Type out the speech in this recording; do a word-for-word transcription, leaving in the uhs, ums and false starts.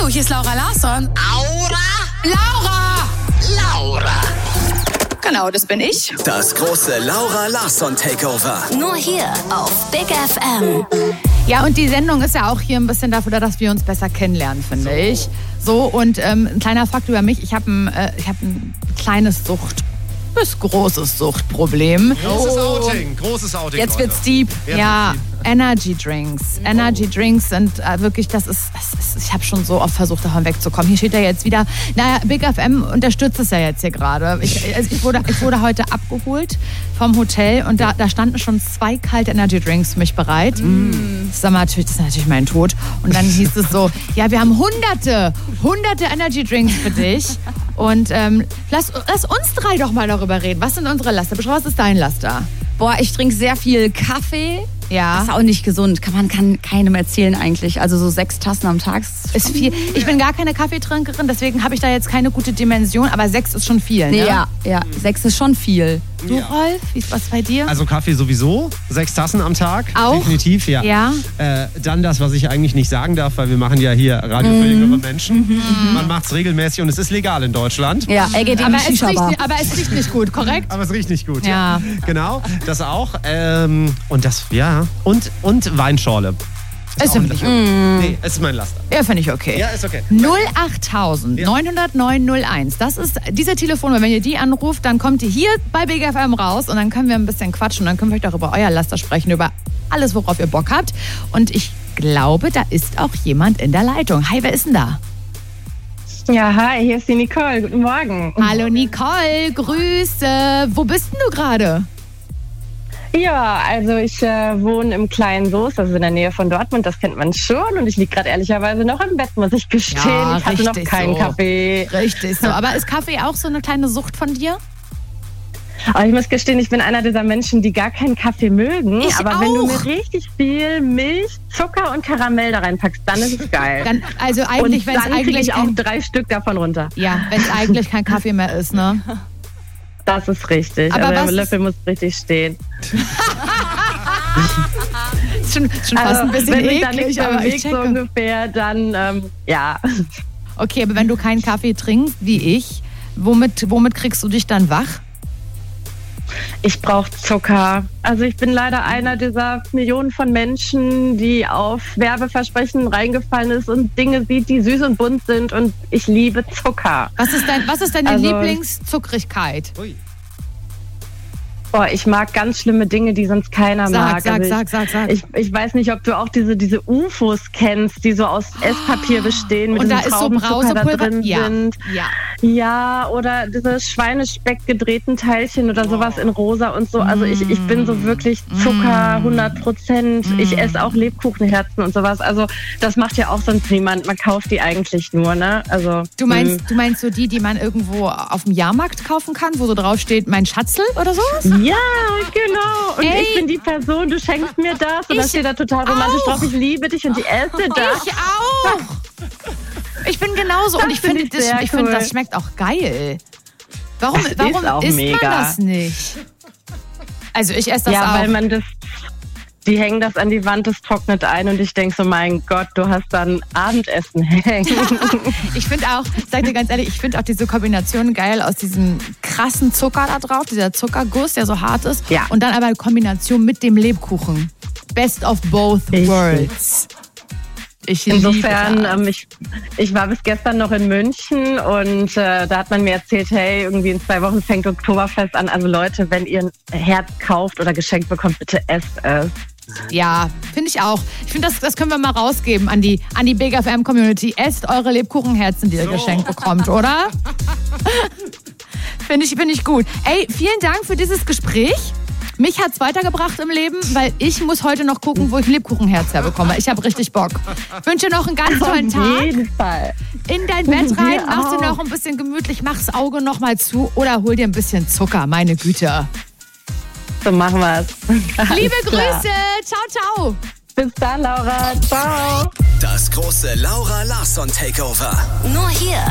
hier ist Laura Larsson. Aura? Laura! Laura! Genau, das bin ich. Das große Laura Larsson Takeover. Nur hier auf Big F M. Ja, und die Sendung ist ja auch hier ein bisschen dafür da, dass wir uns besser kennenlernen, finde so. ich. So, und ähm, ein kleiner Fakt über mich. Ich habe ein, äh, ich hab ein kleines Sucht- bis großes Suchtproblem. Großes Outing, großes Outing. Jetzt Leute. wird's deep. Jetzt Ja, wird's deep. Energy Drinks. Energy Drinks sind äh, wirklich, das ist, das ist ich habe schon so oft versucht, davon wegzukommen. Hier steht ja jetzt wieder, naja, Big F M unterstützt es ja jetzt hier gerade. Ich, also ich, wurde, ich wurde heute abgeholt vom Hotel und da, da standen schon zwei kalte Energy Drinks für mich bereit. Mm. Das, ist aber natürlich, das ist natürlich mein Tod. Und dann hieß es so, ja, wir haben hunderte, hunderte Energy Drinks für dich. Und ähm, lass, lass uns drei doch mal darüber reden. Was sind unsere Laster? Beschreib, was ist dein Laster? Boah, ich trinke sehr viel Kaffee. Ja. Das ist auch nicht gesund. Kann man kann keinem erzählen eigentlich. Also so sechs Tassen am Tag Ist viel. Ich bin gar keine Kaffeetrinkerin, deswegen habe ich da jetzt keine gute Dimension, aber sechs ist schon viel, ne? Ja, ja, sechs ist schon viel. Du, Ja. Rolf, wie ist was bei dir? Also Kaffee sowieso, sechs Tassen am Tag. Auch? Definitiv, ja. Ja. Äh, dann das, was ich eigentlich nicht sagen darf, weil wir machen ja hier Radio für jüngere Menschen. Mhm. Man macht es regelmäßig und es ist legal in Deutschland. Ja, er geht in aber, die es riecht, Shisha-Bar. nicht- aber es riecht nicht gut, korrekt? Aber es riecht nicht gut. Ja. Genau, das auch. Ähm, und das, ja. Und, und Weinschorle. Ist auch nicht mit gut. dafür. Nee, es ist mein Laster. Ja, finde ich okay. Ja, ist okay. null acht neun null neun null eins. Das ist diese Telefonnummer. Wenn ihr die anruft, dann kommt ihr hier bei Big F M raus und dann können wir ein bisschen quatschen. Dann können wir euch auch über euer Laster sprechen, über alles, worauf ihr Bock habt. Und ich glaube, da ist auch jemand in der Leitung. Hi, wer ist denn da? Ja, hi, hier ist die Nicole. Guten Morgen. Hallo Nicole, Grüße. Wo bist denn du gerade? Ja, also ich äh, wohne im kleinen Soest, also in der Nähe von Dortmund, das kennt man schon. Und ich liege gerade ehrlicherweise noch im Bett, muss ich gestehen. Ja, ich hatte noch richtig keinen so. Kaffee. Richtig so. Aber ist Kaffee auch so eine kleine Sucht von dir? Aber ich muss gestehen, ich bin einer dieser Menschen, die gar keinen Kaffee mögen. Ich Aber wenn du auch. mir richtig viel Milch, Zucker und Karamell da reinpackst, dann ist es geil. Dann, also eigentlich, und wenn es dann kriege eigentlich ich auch kein, drei Stück davon runter. ja, wenn es eigentlich kein Kaffee mehr ist, ne? Das ist richtig. Aber also was der ist- Löffel muss richtig stehen. Ist schon, schon fast ein bisschen wenn sich da nichts eklig, aber ich bewegt, so checke. ungefähr, dann ähm, ja. Okay, aber wenn du keinen Kaffee trinkst, wie ich, womit, womit kriegst du dich dann wach? Ich brauche Zucker. Also ich bin leider einer dieser Millionen von Menschen, die auf Werbeversprechen reingefallen ist und Dinge sieht, die süß und bunt sind. Und ich liebe Zucker. Was ist, dein, was ist deine Also- Lieblingszuckrigkeit? Ui. Boah, ich mag ganz schlimme Dinge, die sonst keiner Sag, mag. sag, Also sag, sag, sag. Ich, ich, ich weiß nicht, ob du auch diese, diese U F Os kennst, die so aus Esspapier bestehen, mit Und da diesem ist so Traubenzucker da Brausepulver? drin Ja, sind. ja. Ja, oder diese Schweinespeck gedrehten Teilchen oder sowas in rosa und so. Also ich, ich bin so wirklich Zucker, hundert Prozent. Ich esse auch Lebkuchenherzen und sowas. Also das macht ja auch sonst niemand. Man kauft die eigentlich nur, ne? Also Du meinst, du meinst so die, die man irgendwo auf dem Jahrmarkt kaufen kann, wo so drauf steht, mein Schatzl oder sowas? mh, ja, genau. Und Ey. ich bin die Person, du schenkst mir das und Ich das steht da total romantisch auch. drauf. Ich liebe dich und ich esse das. Ich auch. Ich bin genauso. Das Und ich find finde, ich das, sehr ich find, cool. das schmeckt auch geil. Warum, Das ist warum auch isst mega. man das nicht? Also ich esse das ja, auch. weil man das, die hängen das an die Wand, das trocknet ein und ich denke so, mein Gott, du hast dann Abendessen hängen. Ich finde auch, sag dir ganz ehrlich, ich finde auch diese Kombination geil aus diesem krassen Zucker da drauf, dieser Zuckerguss, der so hart ist. Ja. Und dann aber in Kombination mit dem Lebkuchen. Best of both Ich- worlds. Ich Insofern, liebe das. ähm, ich, ich war bis gestern noch in München und äh, da hat man mir erzählt, hey, irgendwie in zwei Wochen fängt Oktoberfest an. Also Leute, wenn ihr ein Herz kauft oder geschenkt bekommt, bitte esst es. Ja, finde ich auch. Ich finde, das, das können wir mal rausgeben an die, an die Big F M-Community. Esst eure Lebkuchenherzen, die ihr geschenkt bekommt, oder? Finde ich, find ich gut. Ey, vielen Dank für dieses Gespräch. Mich hat es weitergebracht im Leben, weil ich muss heute noch gucken, wo ich Lebkuchenherz herbekomme. Ich habe richtig Bock. Ich wünsche dir noch einen ganz tollen Auf Tag. jeden Fall. In dein Bett rein, Wir machst dir auch. noch ein bisschen gemütlich, mach's Auge noch mal zu oder hol dir ein bisschen Zucker, meine Güte. So machen wir es. Liebe Grüße. Ciao, ciao. Bis dann, Laura. Ciao. Das große Laura Larsson Takeover. Nur hier